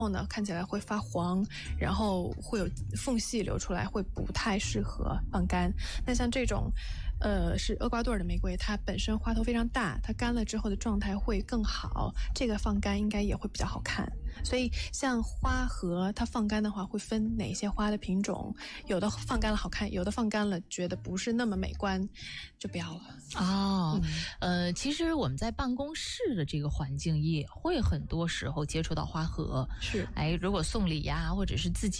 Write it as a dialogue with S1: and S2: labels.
S1: 后呢看起来会发黄，然后会有缝隙流出来，会不太适合放干。那像这种是厄瓜多尔的玫瑰，它本身花头非常大，它干了之后的状态会更好，这个放干应该也会比较好看。所以像花盒它放干的话会分哪些花的品种，有的放干了好看，有的放干了觉得不是那么美观，就不要了。
S2: 其实我们在办公室的这个环境也会很多时候接触到花盒，
S1: 是，
S2: 如果送礼呀，或者是自己